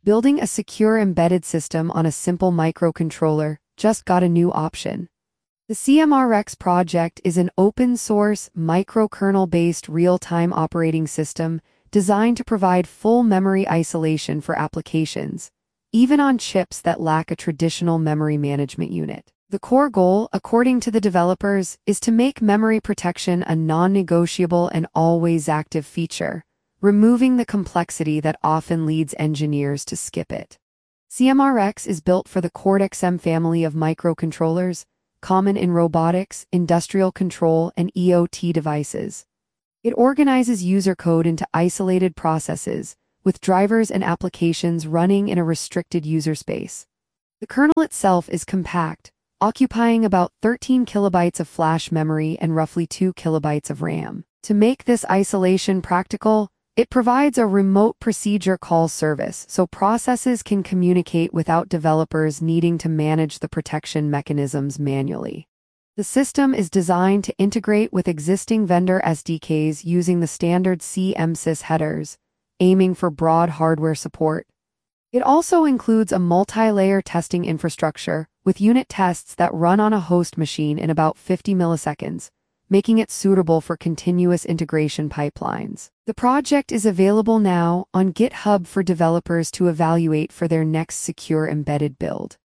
building a secure embedded system on a simple microcontroller just got a new option. The CMRX project is an open-source, microkernel-based real-time operating system designed to provide full memory isolation for applications, even on chips that lack a traditional memory management unit. The core goal, according to the developers, is to make memory protection a non-negotiable and always active feature, removing the complexity that often leads engineers to skip it. CMRX is built for the Cortex-M family of microcontrollers, common in robotics, industrial control, and IoT devices. It organizes user code into isolated processes, with drivers and applications running in a restricted user space. The kernel itself is compact, occupying about 13 kilobytes of flash memory and roughly 2 kilobytes of RAM. To make this isolation practical, it provides a remote procedure call service so processes can communicate without developers needing to manage the protection mechanisms manually. The system is designed to integrate with existing vendor SDKs using the standard C/MSys headers, aiming for broad hardware support. It also includes a multi-layer testing infrastructure with unit tests that run on a host machine in about 50 milliseconds, making it suitable for continuous integration pipelines. The project is available now on GitHub for developers to evaluate for their next secure embedded build.